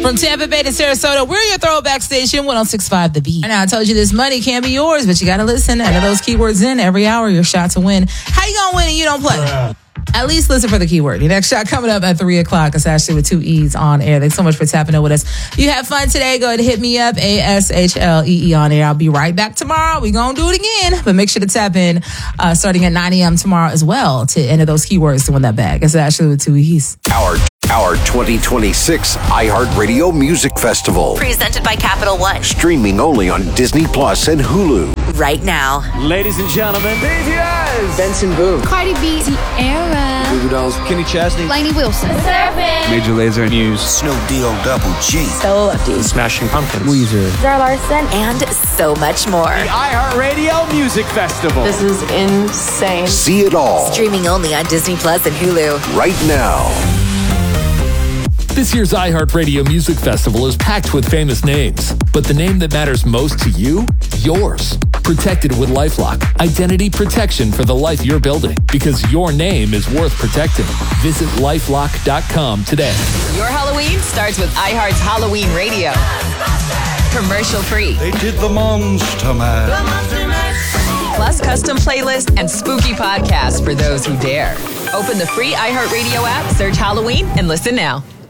From Tampa Bay to Sarasota, we're your throwback station, 106.5 The Beat. And I told you this money can be yours, but you got to listen. Enter those keywords in every hour, your shot to win. How you going to win and you don't play? At least listen for the keyword. Your next shot coming up at 3 o'clock. It's Ashley with 2 E's on air. Thanks so much for tapping in with us. You have fun today. Go ahead and hit me up, ASHLEE on air. I'll be right back tomorrow. We're going to do it again. But make sure to tap in starting at 9 a.m. tomorrow as well to enter those keywords to win that bag. It's Ashley with 2 E's. Our 2026 iHeartRadio Music Festival. Presented by Capital One. Streaming only on Disney Plus and Hulu. Right now. Ladies and gentlemen, BTS. Benson Boone. Cardi B. Ciara. Goo Goo Dolls. Kenny Chesney. Lainey Wilson. Major Lazer. Muse. Snoop Double G. Stella Lefty. Smashing Pumpkins. Weezer. Zara Larson. And so much more. The iHeartRadio Music Festival. This is insane. See it all. Streaming only on Disney Plus and Hulu. Right now. This year's iHeartRadio Music Festival is packed with famous names, but the name that matters most to you? Yours. Protected with LifeLock. Identity protection for the life you're building, because your name is worth protecting. Visit LifeLock.com today. Your Halloween starts with iHeart's Halloween Radio. Commercial free. They did the Monster Mash. Plus custom playlists and spooky podcasts for those who dare. Open the free iHeartRadio app, search Halloween, and listen now.